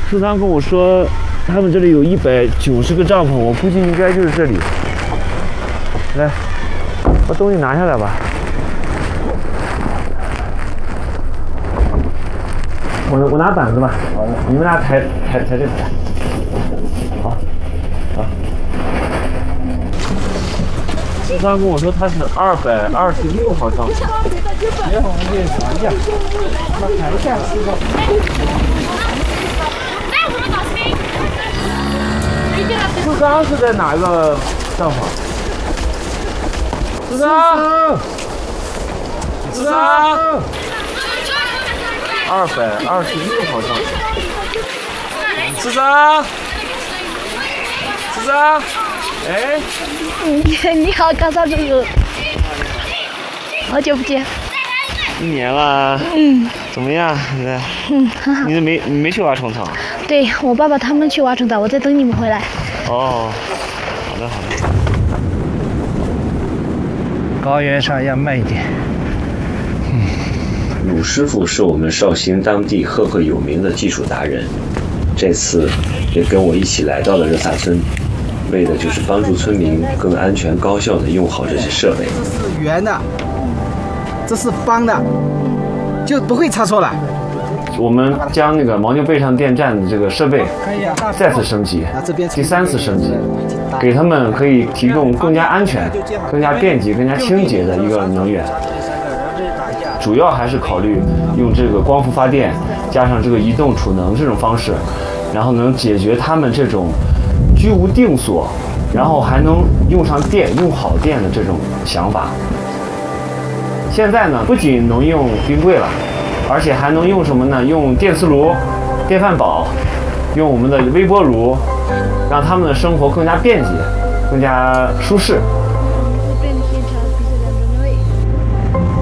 苏桑跟我说，他们这里有190个帐篷，我估计应该就是这里。来，把东西拿下来吧。我拿板子吧，你们俩抬这个。好，好。苏桑跟我说他是226号帐篷。 别往这拿下，那抬下是吧？ 苏桑是在哪个帐篷？苏桑，226号帐篷。苏桑，哎， 你好，干啥子？好久不见。 1年了。怎么样？ 很好。 你没去挖虫草？ 对，我爸爸他们去挖虫草，我在等你们回来。 哦，好的。 高原上要慢一点。 鲁师傅是我们绍兴当地赫有名的技术达人，这次也跟我一起来到了热萨村，为的就是帮助村民更安全高效地用好这些设备。 这是圆的，这是方的，就不会插错了。 我们将那个牦牛背上电站的这个设备再次升级，第3次升级，给他们可以提供更加安全、更加便捷、更加清洁的一个能源。主要还是考虑用这个光伏发电，加上这个移动储能这种方式，然后能解决他们这种居无定所，然后还能用上电、用好电的这种想法。现在呢，不仅能用冰柜了，而且还能用什么呢？用电磁炉、电饭煲，用我们的微波炉，让他们的生活更加便捷、更加舒适。